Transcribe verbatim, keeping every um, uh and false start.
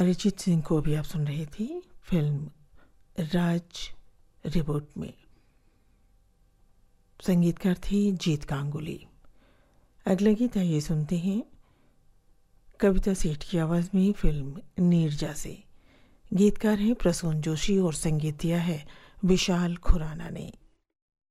अरिजीत सिंह को भी आप सुन रही थी फिल्म राज रिबूट में। संगीतकार थी जीत गांगुली। अगला गीत आइए सुनते हैं कविता सेठ की आवाज़ में फिल्म नीरजा से। गीतकार हैं प्रसून जोशी और संगीत दिया है विशाल खुराना ने।